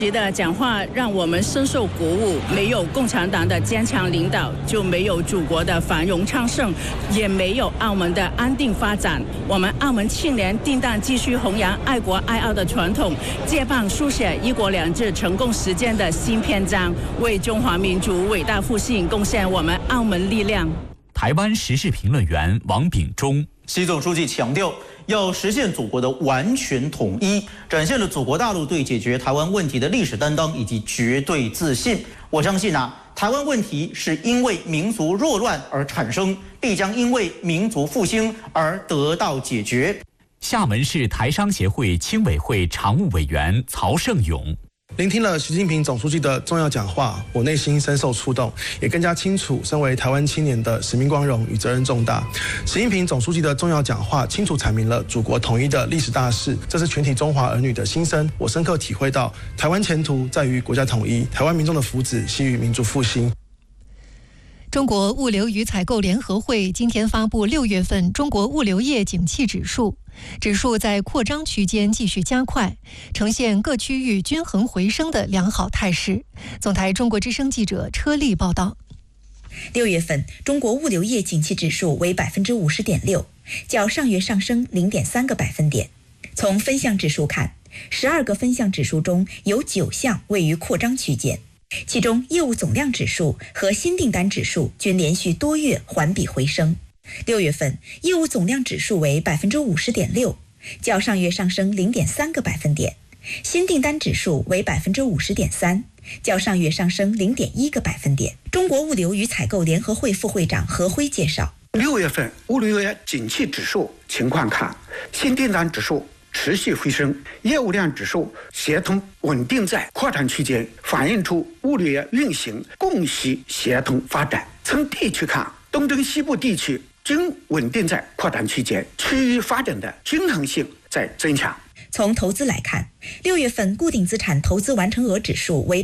习的讲话让我们深受鼓舞，没有共产党的坚强领导，就没有祖国的繁荣昌盛，也没有澳门的安定发展。我们澳门青年定当继续弘扬爱国爱澳的传统，接棒书写一国两制成功实践的新篇章，为中华民族伟大复兴贡献我们澳门力量。 台湾时事评论员王炳忠， 习总书记强调，要实现祖国的完全统一，展现了祖国大陆对解决台湾问题的历史担当以及绝对自信。我相信台湾问题是因为民族弱乱而产生，必将因为民族复兴而得到解决。 厦门市台商协会青委会常务委员曹胜勇。 聆听了习近平总书记的重要讲话，我内心深受触动，也更加清楚身为台湾青年的使命光荣与责任重大。习近平总书记的重要讲话清楚阐明了祖国统一的历史大势，这是全体中华儿女的心声。我深刻体会到，台湾前途在于国家统一，台湾民众的福祉系于民族复兴。 中国物流与采购联合会今天发布6月份中国物流业景气指数，指数在扩张区间继续加快，呈现各区域均衡回升的良好态势。总台中国之声记者车丽报道。 6月份中国物流业景气指数为 50.6%， 较上月上升 0.3个百分点。从分项指数看，12个分项指数中有9项位于扩张区间。其中业务总量指数和新订单指数均连续多月环比回升。6月份业务总量指数为 50.6%， 较上月上升 0.3个百分点。新订单指数为 50.3%， 较上月上升 0.1个百分点。中国物流与采购联合会副会长何辉介绍 ，6月份物流业景气指数情况看，新订单指数持续回升，业务量指数协同稳定在扩张区间，反映出物流业运行供需协同发展。从地区看，东中西部地区均稳定在扩张区间，区域发展的均衡性在增强。 从投资来看，6月份固定资产投资完成额指数为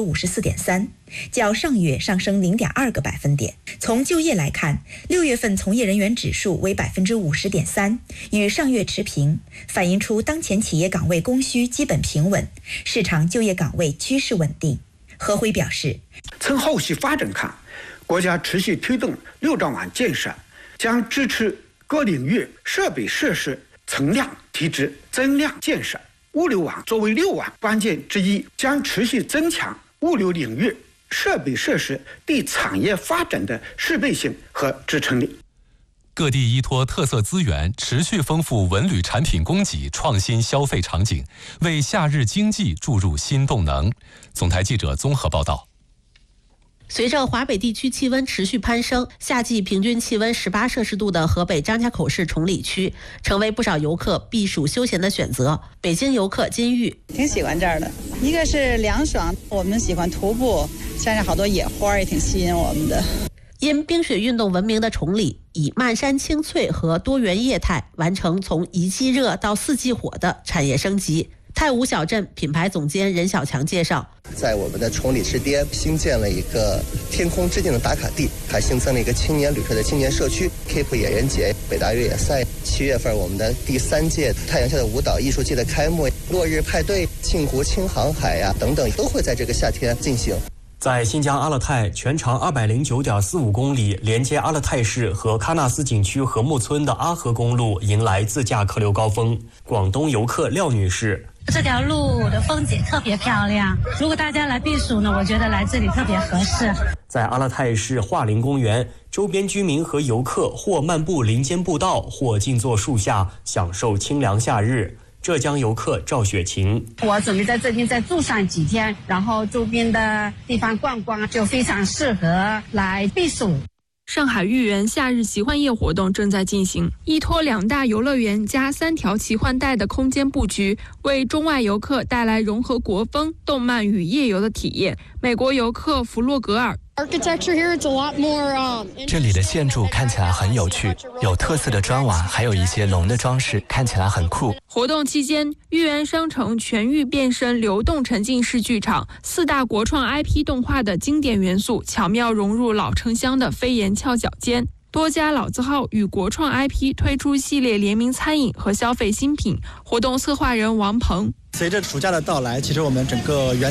54.3%， 较上月上升 0.2个百分点。从就业来看，6月份从业人员指数为 50.3%， 与上月持平，反映出当前企业岗位供需基本平稳，市场就业岗位趋势稳定。何辉表示， 从后续发展看，国家持续推动6兆网建设，将支持各领域设备设施存量提质、增量建设。物流网作为6网关键之一，将持续增强物流领域设备设施对产业发展的适配性和支撑力。 各地依托特色资源，持续丰富文旅产品供给，创新消费场景，为夏日经济注入新动能。总台记者综合报道。 随着华北地区气温持续攀升，夏季平均气温18摄氏度的河北张家口市崇礼区成为不少游客避暑休闲的选择。北京游客金玉挺喜欢这儿的，一个是凉爽，我们喜欢徒步，山上好多野花也挺吸引我们的。 因冰雪运动闻名的崇礼，以漫山青翠和多元业态完成从一季热到4季火的产业升级。太武小镇品牌总监任小强介绍， 在我们的崇礼之巅新建了一个天空之镜的打卡地，还新增了一个青年旅客的青年社区 Keep 野人节、北大越野赛。7月份我们的第3届太阳下的舞蹈艺术季的开幕，落日派对、庆湖轻航海等等都会在这个夏天进行。 在新疆阿勒泰，全长209.45公里，连接阿勒泰市和喀纳斯景区禾木村的阿河公路迎来自驾客流高峰。广东游客廖女士， 这条路的风景特别漂亮，如果大家来避暑呢，我觉得来这里特别合适。 在阿勒泰市桦林公园，周边居民和游客或漫步林间步道，或静坐树下，享受清凉夏日。浙江游客赵雪琴， 我准备在这边再住上几天，然后周边的地方逛逛，就非常适合来避暑。 上海豫园夏日奇幻夜活动正在进行，依托2大游乐园加3条奇幻带的空间布局，为中外游客带来融合国风、动漫与夜游的体验。美国游客弗洛格尔， 这里的建筑看起来很有趣，有特色的砖瓦，还有一些龙的装饰，看起来很酷。 活动期间，豫园商城全域变身流动沉浸式剧场，4大国创 IP 动画的经典元素巧妙融入老城乡的飞檐翘角间。多家老字号与国创 IP 推出系列联名餐饮和消费新品。活动策划人王鹏， 随着暑假的到来，其实我们整个园